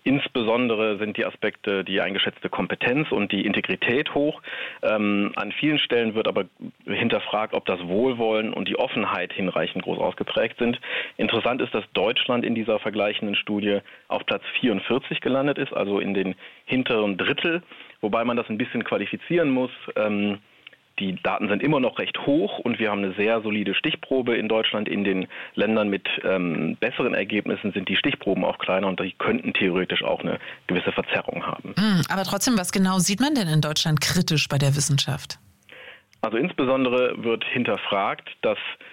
Insbesondere sind die Aspekte die eingeschätzte Kompetenz und die Integrität hoch. An vielen Stellen wird aber hinterfragt, ob das Wohlwollen und die Offenheit hinreichend groß ausgeprägt sind. Interessant ist, dass Deutschland in dieser vergleichenden Studie auf Platz 44 gelandet ist, also in den hinteren Drittel, wobei man das ein bisschen qualifizieren muss. Die Daten sind immer noch recht hoch und wir haben eine sehr solide Stichprobe in Deutschland. In den Ländern mit besseren Ergebnissen sind die Stichproben auch kleiner und die könnten theoretisch auch eine gewisse Verzerrung haben. Aber trotzdem, was genau sieht man denn in Deutschland kritisch bei der Wissenschaft? Also insbesondere wird hinterfragt, dass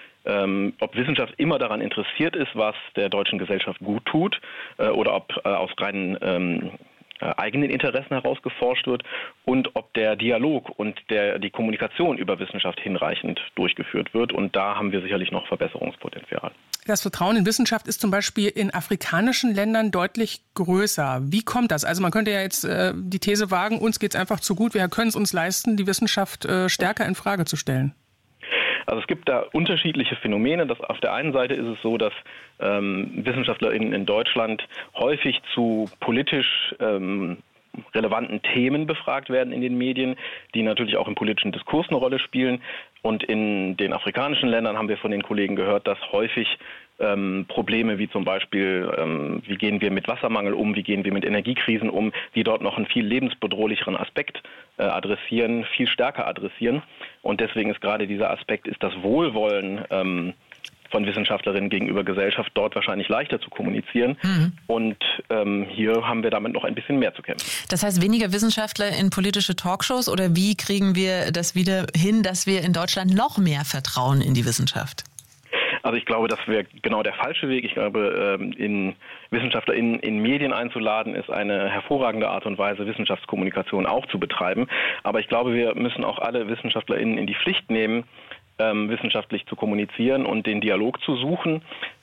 ob Wissenschaft immer daran interessiert ist, was der deutschen Gesellschaft gut tut oder ob aus reinen eigenen Interessen heraus geforscht wird und ob der Dialog und die Kommunikation über Wissenschaft hinreichend durchgeführt wird. Und da haben wir sicherlich noch Verbesserungspotenzial. Das Vertrauen in Wissenschaft ist zum Beispiel in afrikanischen Ländern deutlich größer. Wie kommt das? Also man könnte ja jetzt die These wagen, uns geht es einfach zu gut, wir können es uns leisten, die Wissenschaft stärker in Frage zu stellen. Also es gibt da unterschiedliche Phänomene. Auf der einen Seite ist es so, dass WissenschaftlerInnen in Deutschland häufig zu politisch relevanten Themen befragt werden in den Medien, die natürlich auch im politischen Diskurs eine Rolle spielen. Und in den afrikanischen Ländern haben wir von den Kollegen gehört, dass häufig Probleme wie zum Beispiel, wie gehen wir mit Wassermangel um, wie gehen wir mit Energiekrisen um, die dort noch einen viel lebensbedrohlicheren Aspekt adressieren, viel stärker adressieren. Und deswegen ist gerade dieser Aspekt, ist das Wohlwollen von Wissenschaftlerinnen gegenüber Gesellschaft dort wahrscheinlich leichter zu kommunizieren. Und hier haben wir damit noch ein bisschen mehr zu kämpfen. Das heißt, weniger Wissenschaftler in politische Talkshows oder wie kriegen wir das wieder hin, dass wir in Deutschland noch mehr Vertrauen in die Wissenschaft? Also ich glaube, das wäre genau der falsche Weg. Ich glaube, WissenschaftlerInnen in Medien einzuladen, ist eine hervorragende Art und Weise, Wissenschaftskommunikation auch zu betreiben. Aber ich glaube, wir müssen auch alle WissenschaftlerInnen in die Pflicht nehmen, wissenschaftlich zu kommunizieren und den Dialog zu suchen.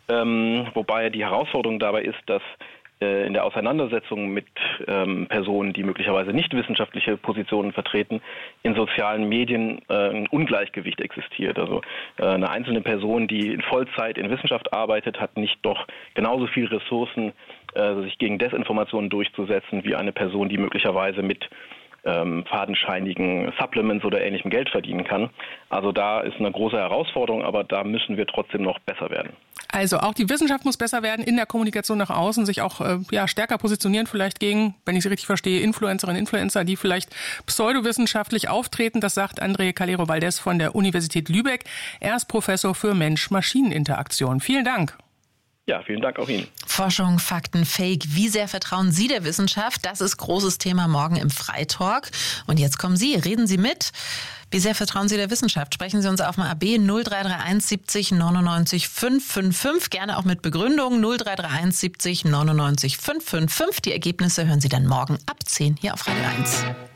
Wobei die Herausforderung dabei ist, dass in der Auseinandersetzung mit Personen, die möglicherweise nicht wissenschaftliche Positionen vertreten, in sozialen Medien ein Ungleichgewicht existiert. Also eine einzelne Person, die in Vollzeit in Wissenschaft arbeitet, hat nicht doch genauso viel Ressourcen, sich gegen Desinformationen durchzusetzen, wie eine Person, die möglicherweise mit fadenscheinigen Supplements oder ähnlichem Geld verdienen kann. Also da ist eine große Herausforderung, aber da müssen wir trotzdem noch besser werden. Also auch die Wissenschaft muss besser werden in der Kommunikation nach außen, sich auch stärker positionieren, vielleicht gegen, wenn ich Sie richtig verstehe, Influencerinnen und Influencer, die vielleicht pseudowissenschaftlich auftreten. Das sagt André Calero-Valdez von der Universität Lübeck. Er ist Professor für Mensch-Maschinen-Interaktion. Vielen Dank. Ja, vielen Dank auch Ihnen. Forschung, Fakten, Fake. Wie sehr vertrauen Sie der Wissenschaft? Das ist großes Thema morgen im Freitalk. Und jetzt kommen Sie, reden Sie mit. Wie sehr vertrauen Sie der Wissenschaft? Sprechen Sie uns auf dem AB 0331 70 99 555. Gerne auch mit Begründung 0331 70 99 555. Die Ergebnisse hören Sie dann morgen ab 10 hier auf Radio 1.